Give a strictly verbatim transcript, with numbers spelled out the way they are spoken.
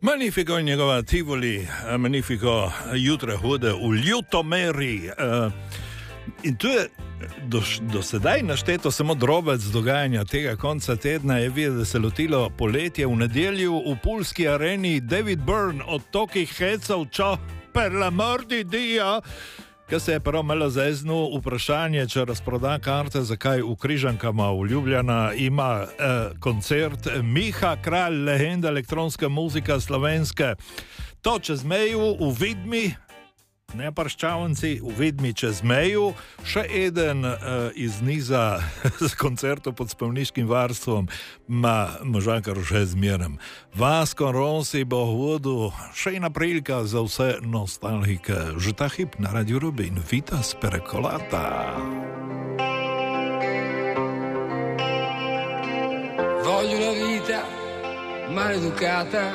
Magnifico in njegova Tivoli, magnifico jutra hode v Ljutomeri. In tu je do, do sedaj našteto samo drobec dogajanja tega konca tedna. Je videti, da se lotilo poletje v nedelju v pulski areni David Byrne od tokih hecov, čo per la mordi dio. Kaj se je prvo malo zeznul, vprašanje, če razproda karte, zakaj v Križankama v Ljubljana ima eh, koncert Miha Kralj, legenda elektronska muzika slovenske. To čez meju v Vidmi, ne Parščavanci, v Vidmi čez meju, še eden uh, iz niza z koncertov pod spomniškim varstvom, ma možakar že zmerem. Vasko Rossi bo hodil, še ena prilika za vse nostalgike. Že ta hip na Radio Rubin, Vita Sperekolata. Voglio una vita maleducata,